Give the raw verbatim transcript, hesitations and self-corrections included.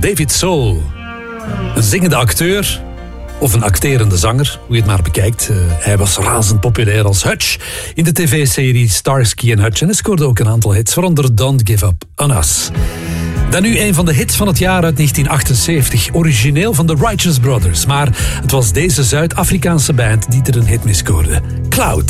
David Soul. Een zingende acteur, of een acterende zanger, hoe je het maar bekijkt. Uh, hij was razend populair als Hutch in de tv-serie Starsky and Hutch. En hij scoorde ook een aantal hits, waaronder Don't Give Up On Us. Dan nu een van de hits van het jaar uit negentien achtenzeventig. Origineel van de Righteous Brothers. Maar het was deze Zuid-Afrikaanse band die er een hit mee scoorde. Cloud.